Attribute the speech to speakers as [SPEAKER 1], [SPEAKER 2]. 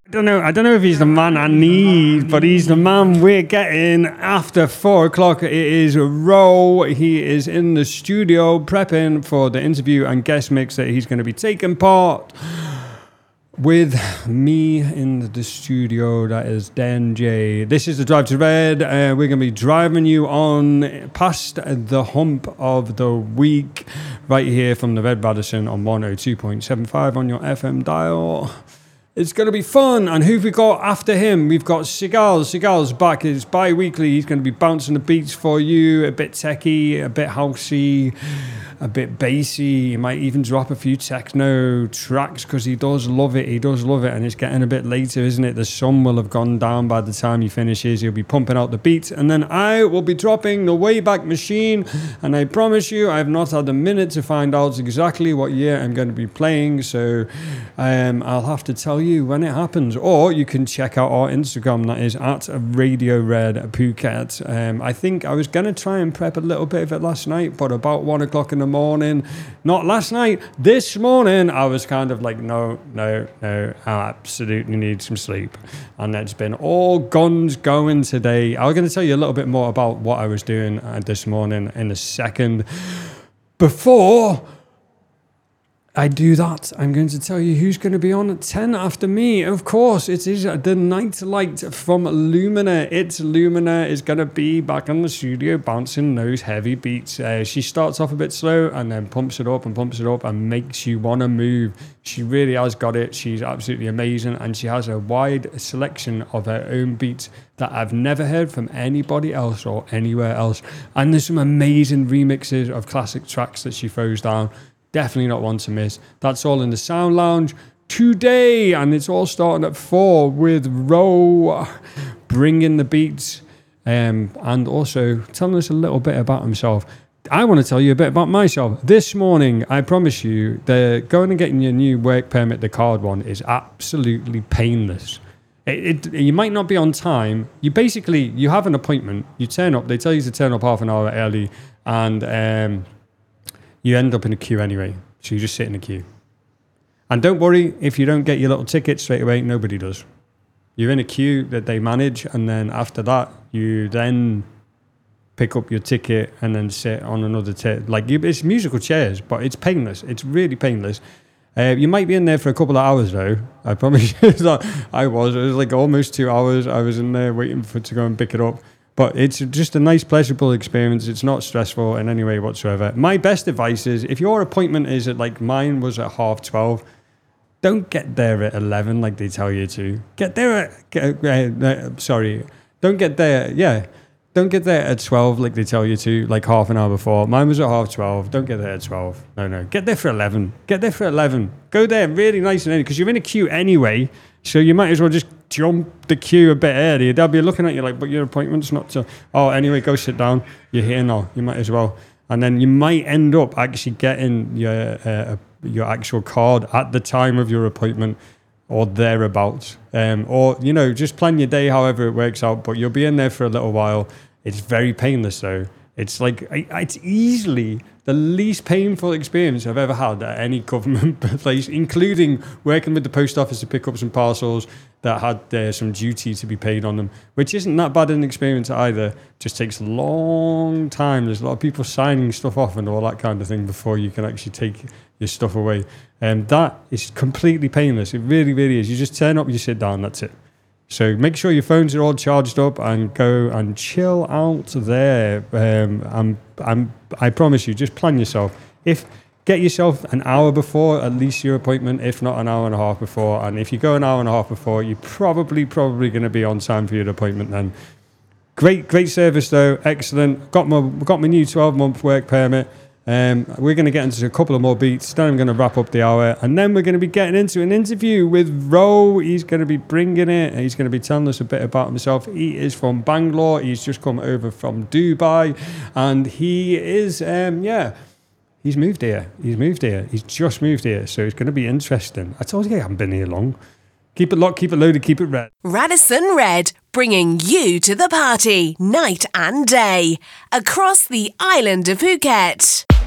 [SPEAKER 1] I don't know if he's the man I need, but he's the man we're getting after 4 o'clock. It is Ro. He is in the studio prepping for the interview and guest mix that he's going to be taking part with me in the studio. That is Dan J. This is the Drive to Red. We're going to be driving you on past the hump of the week right here from the Red Radisson on 102.75 on your FM dial. It's going to be fun. And who've we got after him? We've got Cigals. Cigals back. It's bi-weekly. He's going to be bouncing the beats for you. A bit techie, a bit housey, a bit bassy. He might even drop a few techno tracks because he does love it. He does love it. And it's getting a bit later, isn't it? The sun will have gone down by the time he finishes. He'll be pumping out the beats. And then I will be dropping the Wayback Machine. And I promise you, I have not had a minute to find out exactly what year I'm going to be playing. So I'll have to tell you when it happens. Or you can check out our Instagram. That is at Radio Red Phuket. I think I was going to try and prep a little bit of it last night. But about 1 o'clock in the morning, not last night, this morning, I was kind of like, no, I absolutely need some sleep. And it's been all guns going today. I'm going to tell you a little bit more about what I was doing this morning in a second. Before I do that, I'm going to tell you who's going to be on at 10 after me. Of course, it is the Nightlight from Lumina. Lumina is going to be back in the studio bouncing those heavy beats. She starts off a bit slow and then pumps it up and makes you want to move. She really has got it. She's absolutely amazing, and she has a wide selection of her own beats that I've never heard from anybody else or anywhere else. And there's some amazing remixes of classic tracks that she throws down. Definitely not one to miss. That's all in the Sound Lounge today, and it's all starting at 4 with Ro bringing the beats and also telling us a little bit about himself. I want to tell you a bit about myself. This morning, I promise you, going and getting your new work permit, the card one, is absolutely painless. You might not be on time. You have an appointment. You turn up. They tell you to turn up half an hour early, and you end up in a queue anyway. So you just sit in a queue. And don't worry if you don't get your little ticket straight away. Nobody does. You're in a queue that they manage, and then after that, you then pick up your ticket and then sit on another ticket. It's musical chairs, but it's painless. It's really painless. You might be in there for a couple of hours, though. I promise you that It was like almost 2 hours. I was in there waiting to go and pick it up. But it's just a nice, pleasurable experience. It's not stressful in any way whatsoever. My best advice is, if your appointment is at, mine was at 12:30, don't get there at 11 like they tell you to. Don't get there at 12 like they tell you to, like half an hour before. Mine was at 12:30. Don't get there at 12. No. Get there for 11. Go there really nice and early, because you're in a queue anyway. So you might as well just jump the queue a bit early. They'll be looking at you like, but your appointment's not till... Oh, anyway, go sit down. You're here now. You might as well. And then you might end up actually getting your actual card at the time of your appointment or thereabouts. Or, just plan your day however it works out. But you'll be in there for a little while. It's very painless, though. It's it's easily the least painful experience I've ever had at any government place, including working with the post office to pick up some parcels that had some duty to be paid on them, which isn't that bad an experience either. Just takes a long time. There's a lot of people signing stuff off and all that kind of thing before you can actually take your stuff away. And that is completely painless. It really, really is. You just turn up, you sit down, that's it. So make sure your phones are all charged up and go and chill out there. I promise you, just plan yourself. Get yourself an hour before at least your appointment, if not an hour and a half before. And if you go an hour and a half before, you're probably going to be on time for your appointment then. Great service though, excellent. Got my new 12-month work permit. We're going to get into a couple of more beats, then I'm going to wrap up the hour, and then we're going to be getting into an interview with Ro. He's going to be bringing it. He's going to be telling us a bit about himself. He is from Bangalore. He's just come over from Dubai, and he is he's moved here. He's just moved here, so it's going to be interesting. I told you I haven't been here long. Keep it locked, keep it loaded, keep it red.
[SPEAKER 2] Radisson Red, bringing you to the party, night and day, across the island of Phuket.